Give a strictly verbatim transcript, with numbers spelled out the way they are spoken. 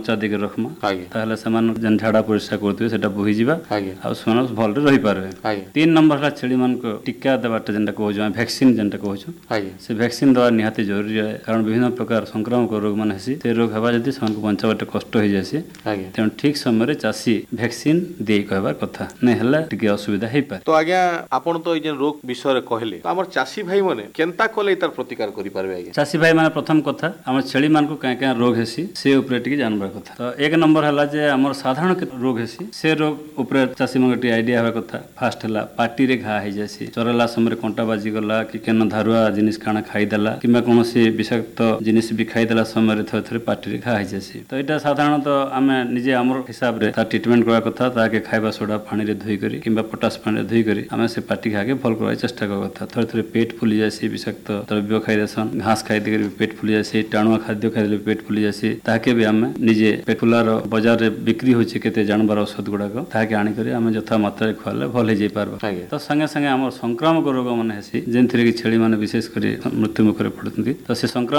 କଞ୍ଚା ଦେଇକି ରଖମା ତାହେଲେ ସେମାନେ ଯେନ୍ ଝାଡ଼ା ପରିସ୍ରା କରୁଥିବେ ସେଟା ବୋହି ଯିବା ଆଉ ସେମାନେ ଭଲରେ ରହିପାରିବେ। ତିନି ନମ୍ବର ହେଲା ଛେଳି ମାନଙ୍କୁ टीका देवाटा जेनटा कहूँ भैक्सीन जेनटा कहूँ से भैक्सीन देवा निहाती जरूरी है कारण विभिन्न प्रकार संक्रामक रोग मान हेसी से रोग हवा जदि से बचावाटे कष्ट हो जासी तेणु ठीक समय चाषी भैक्सीन दे कहबार कथा नहीं हेला टिके असुविधा हो पाए। तो आज्ञा आपण तो ये रोग विषय कहले तो आमर चाषी भाई माने केनता कले तार प्रतिकार करि पारबे आज्ञा चाषी भाई माने प्रथम कथा आम छेली मान को क्या क्या रोग हेसी से ऊपर टिके जानबार कथा। तो एक नंबर हला जे आमर साधारण रोग हेसी से रोग ऊपर चाषी मान टिके आइडिया हेबा कथा। फास्ट हला पार्टी रे घा हो जासी चरला समय कंटा बाजी गला कि केन धारुआ जिनिस खाना खाईदेला कि कौन विषाक्त जिनिस भी खाईदेला समय थे थे पार्टी घा हो जासी। तो यहाँ साधारणतः आम निजे आम हिसाब से ट्रिटमेंट करवा कथा ताके खाଇବା सोडा पानी रे धोई करी किंबा पोटास पानी रे धोई करी आम से पार्टी घा के भल करवा चेष्टा करवा कथा। थोड़े थोड़े पेट फुली जासी विषाक्त द्रव्य खाईदेसन घास खाई दे पेट फुली जासी टाणुआ खाद्य खाईदे पेट फुली जासी ताके भी आम निजे पेट फुलार बाजार रे बिक्री होची केते जानबार औषध गुड़ाक ताके आनी करी आम यथा मात्रा खुआले भल हो जाई पारबा। तो संगे संगे आम संक्रामक रोग मान हेसी जेनथिरे कि छेली माने विशेष करी मृत्यु मुखरे पड़ती। तो से संक्रामक